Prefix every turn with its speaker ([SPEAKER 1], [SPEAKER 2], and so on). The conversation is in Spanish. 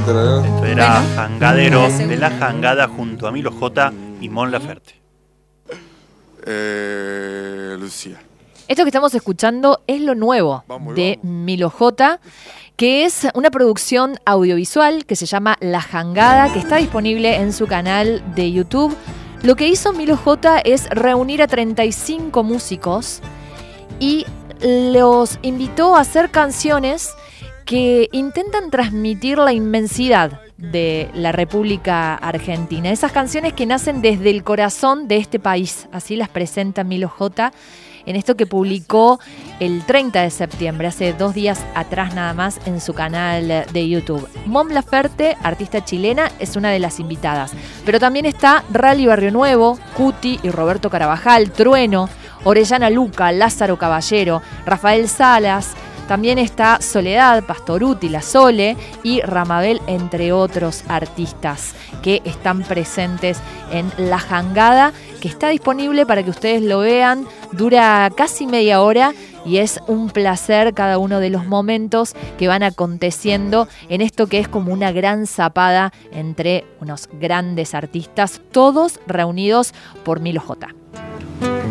[SPEAKER 1] Esto era Jangaderos de la Jangada junto a Milo J y Mon Laferte.
[SPEAKER 2] Lucía.
[SPEAKER 3] Esto que estamos escuchando es lo nuevo de Milo J, que es una producción audiovisual que se llama La Jangada, que está disponible en su canal de YouTube. Lo que hizo Milo J es reunir a 35 músicos y los invitó a hacer canciones que intentan transmitir la inmensidad de la República Argentina. Esas canciones que nacen desde el corazón de este país. Así las presenta Milo J en esto que publicó el 30 de septiembre, hace 2 días atrás nada más, en su canal de YouTube. Mon Laferte, artista chilena, es una de las invitadas. Pero también está Rally Barrio Nuevo, Cuti y Roberto Carabajal, Trueno, Orellana Luca, Lázaro Caballero, Rafael Salas. También está Soledad, Pastoruti, La Sole y Ramabel, entre otros artistas que están presentes en La Jangada, que está disponible para que ustedes lo vean. Dura casi media hora y es un placer cada uno de los momentos que van aconteciendo en esto que es como una gran zapada entre unos grandes artistas, todos reunidos por Milo J.